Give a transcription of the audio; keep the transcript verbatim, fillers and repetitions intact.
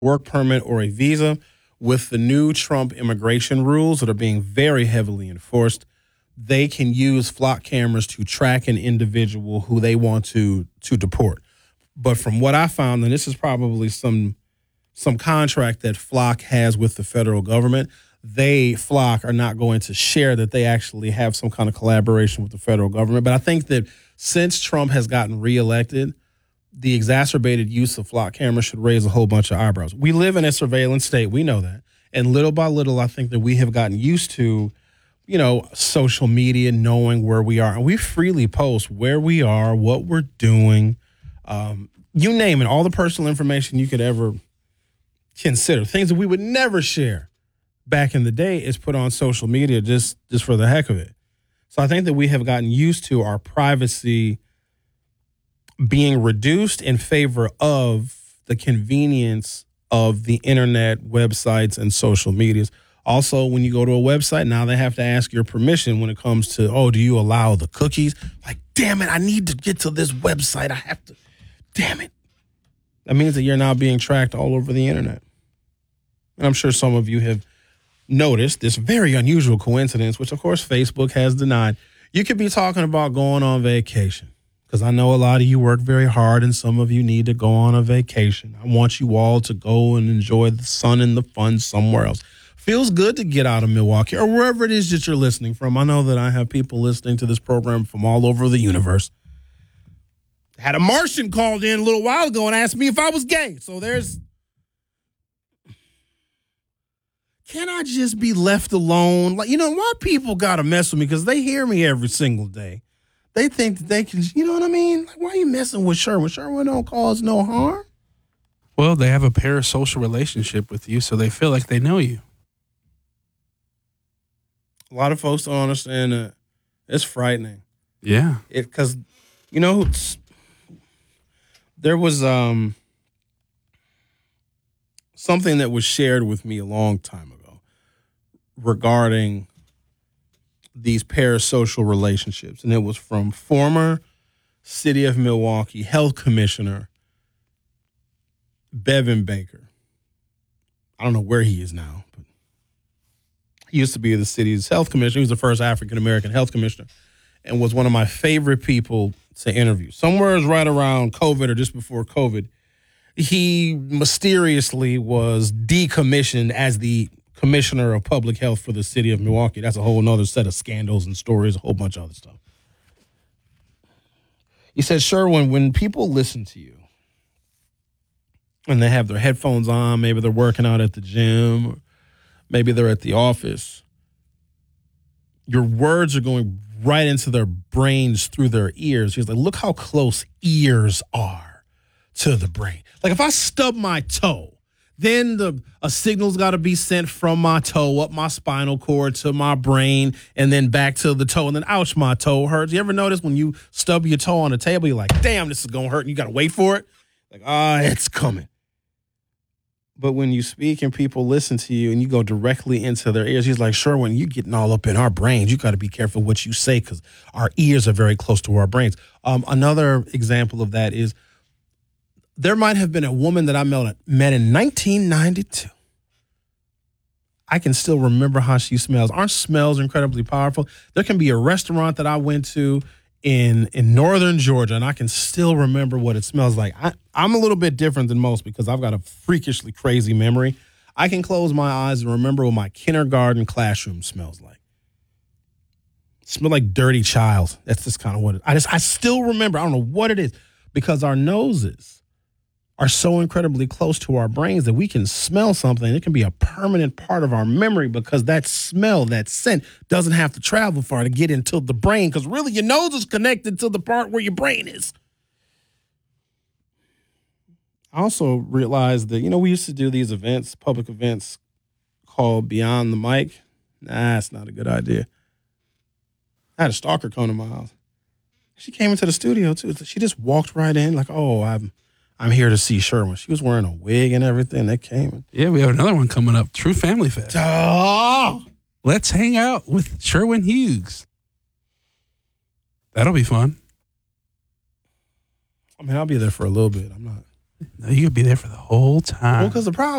work permit, or a visa. With the new Trump immigration rules that are being very heavily enforced, they can use flock cameras to track an individual who they want to to deport. But from what I found, and this is probably some some contract that Flock has with the federal government, they, Flock, are not going to share that they actually have some kind of collaboration with the federal government. But I think that since Trump has gotten reelected, the exacerbated use of flock cameras should raise a whole bunch of eyebrows. We live in a surveillance state. We know that. And little by little, I think that we have gotten used to, you know, social media, knowing where we are. And we freely post where we are, what we're doing, um, you name it, all the personal information you could ever consider. Things that we would never share back in the day is put on social media just, just for the heck of it. So I think that we have gotten used to our privacy being reduced in favor of the convenience of the internet, websites, and social medias. Also, when you go to a website, now they have to ask your permission when it comes to, oh, do you allow the cookies? Like, damn it, I need to get to this website. I have to, damn it. That means that you're now being tracked all over the internet. And I'm sure some of you have noticed this very unusual coincidence, which, of course, Facebook has denied. You could be talking about going on vacation. Because I know a lot of you work very hard and some of you need to go on a vacation. I want you all to go and enjoy the sun and the fun somewhere else. Feels good to get out of Milwaukee or wherever it is that you're listening from. I know that I have people listening to this program from all over the universe. Had a Martian called in a little while ago and asked me if I was gay. So there's... Can I just be left alone? Like, you know, why people got to mess with me? Because they hear me every single day. They think that they can, you know what I mean? Like, why are you messing with Sherwin? Sherwin don't cause no harm. Well, they have a parasocial relationship with you, so they feel like they know you. A lot of folks don't understand that. It's frightening. Yeah. It because, you know, there was um something that was shared with me a long time ago regarding these parasocial relationships. And it was from former City of Milwaukee Health Commissioner Bevan Baker. I don't know where he is now, but he used to be the city's health commissioner. He was the first African-American health commissioner and was one of my favorite people to interview. Somewhere right around COVID or just before COVID, he mysteriously was decommissioned as the Commissioner of Public Health for the City of Milwaukee. That's a whole nother set of scandals and stories, a whole bunch of other stuff. He said, Sherwin, when people listen to you and they have their headphones on, maybe they're working out at the gym, or maybe they're at the office, your words are going right into their brains through their ears. He's like, look how close ears are to the brain. Like if I stub my toe, then the a signal's got to be sent from my toe up my spinal cord to my brain and then back to the toe. And then, ouch, my toe hurts. You ever notice when you stub your toe on a table, you're like, damn, this is going to hurt. And you got to wait for it. Like, ah, it's coming. But when you speak and people listen to you and you go directly into their ears, he's like, sure, when you're getting all up in our brains, you got to be careful what you say because our ears are very close to our brains. Um, another example of that is there might have been a woman that I met in nineteen ninety-two. I can still remember how she smells. Aren't smells incredibly powerful? There can be a restaurant that I went to in in northern Georgia, and I can still remember what it smells like. I, I'm a little bit different than most because I've got a freakishly crazy memory. I can close my eyes and remember what my kindergarten classroom smells like. It smells like dirty child. That's just kind of what it, I just I still remember. I don't know what it is because our noses are so incredibly close to our brains that we can smell something. It can be a permanent part of our memory because that smell, that scent, doesn't have to travel far to get into the brain because really your nose is connected to the part where your brain is. I also realized that, you know, we used to do these events, public events called Beyond the Mic. Nah, it's not a good idea. I had a stalker come to my house. She came into the studio, too. She just walked right in like, oh, I'm I'm here to see Sherwin. She was wearing a wig and everything. They came. Yeah, we have another one coming up, True Family Fest. Oh! Let's hang out with Sherwin Hughes. That'll be fun. I mean, I'll be there for a little bit. I'm not. No, you could be there for the whole time. Well, because the problem